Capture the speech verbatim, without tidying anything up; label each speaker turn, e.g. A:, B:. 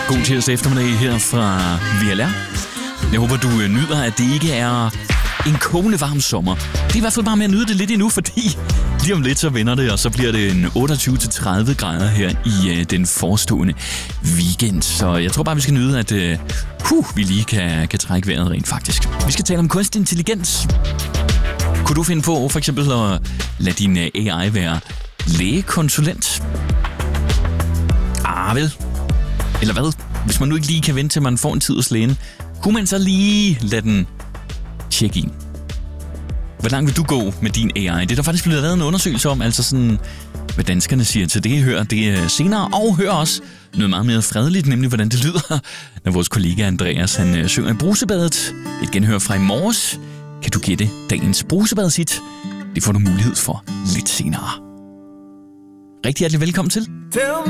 A: God tirsdag eftermiddag her fra V L R. Jeg håber, du nyder, at det ikke er en kogende varm sommer. Det er i hvert fald bare med at nyde det lidt endnu, fordi lige om lidt så vender det, og så bliver det en otteogtyve til tredive grader her i uh, den forestående weekend. Så jeg tror bare, vi skal nyde, at uh, huh, vi lige kan, kan trække vejret rent faktisk. Vi skal tale om kunstig intelligens. Kunne du finde på for eksempel at lade din A I være lægekonsulent? Ah, vel. Eller hvad? Hvis man nu ikke lige kan vente til, man får en tid hos lægen, kunne man så lige lade den tjekke ind? Hvor langt vil du gå med din A I? Det er der faktisk blevet lavet en undersøgelse om, altså sådan, hvad danskerne siger til det. Hør det senere, og hør også noget meget mere fredeligt, nemlig hvordan det lyder, når vores kollega Andreas, han synger i brusebadet. Et genhør fra i morges. Kan du gætte dagens brusebadet-hit? Det får du mulighed for lidt senere. Rigtig hjertelig velkommen til.